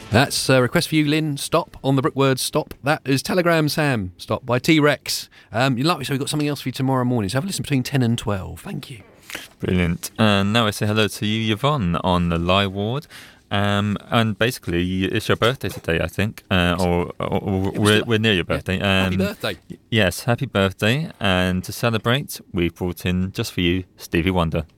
That's a request for you, Lynn. Stop on the brick word stop. That is Telegram Sam. Stop by T-Rex. You like me, so we've got something else for you tomorrow morning. So have a listen between 10 and 12. Thank you. Brilliant. And now I say hello to you, Yvonne, on the live ward. And basically, it's your birthday today, I think, or we're near your birthday. Happy birthday. Yes, happy birthday. And to celebrate, we've brought in, just for you, Stevie Wonder.